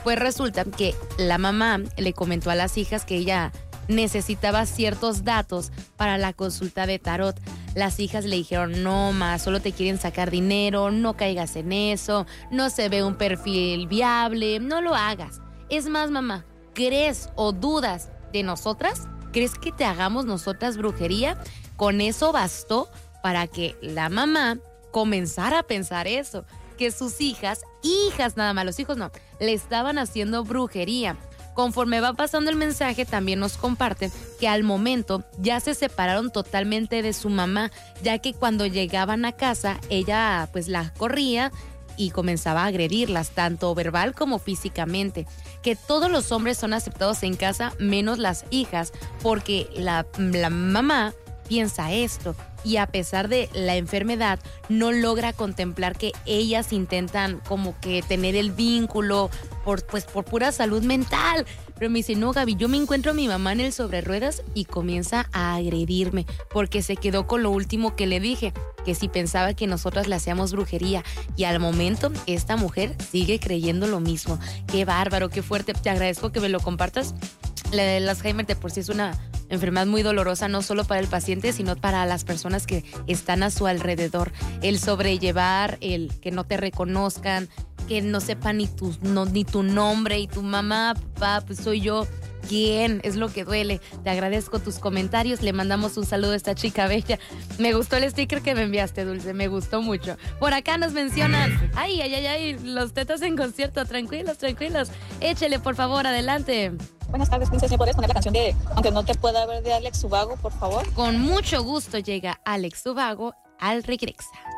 Pues resulta que la mamá le comentó a las hijas que ella necesitaba ciertos datos para la consulta de tarot. Las hijas le dijeron, no, ma, solo te quieren sacar dinero, no caigas en eso, no se ve un perfil viable, no lo hagas. Es más, mamá, ¿crees o dudas de nosotras? ¿Crees que te hagamos nosotras brujería? Con eso bastó para que la mamá comenzara a pensar eso, que sus hijas nada más, los hijos no, le estaban haciendo brujería. Conforme va pasando el mensaje, también nos comparten que al momento ya se separaron totalmente de su mamá, ya que cuando llegaban a casa, ella pues las corría y comenzaba a agredirlas, tanto verbal como físicamente. Que todos los hombres son aceptados en casa, menos las hijas, porque la mamá piensa esto. Y a pesar de la enfermedad, no logra contemplar que ellas intentan como que tener el vínculo por pura salud mental. Pero me dice, no, Gaby, yo me encuentro a mi mamá en el sobre ruedas y comienza a agredirme porque se quedó con lo último que le dije, que si pensaba que nosotras le hacíamos brujería. Y al momento, esta mujer sigue creyendo lo mismo. Qué bárbaro, qué fuerte. Te agradezco que me lo compartas. El Alzheimer de por sí es una enfermedad muy dolorosa, no solo para el paciente, sino para las personas que están a su alrededor. El sobrellevar, el que no te reconozcan, que no sepan ni tu nombre, y tu mamá, papá, pues soy yo. ¿Quién? Es lo que duele. Te agradezco tus comentarios. Le mandamos un saludo a esta chica bella. Me gustó el sticker que me enviaste, Dulce. Me gustó mucho. Por acá nos mencionan. Ay, los tetas en concierto. Tranquilos. Échele, por favor, adelante. Buenas tardes, princesa. ¿Me podrías poner la canción de Aunque no te pueda ver de Alex Ubago, por favor? Con mucho gusto llega Alex Ubago al Regrexa.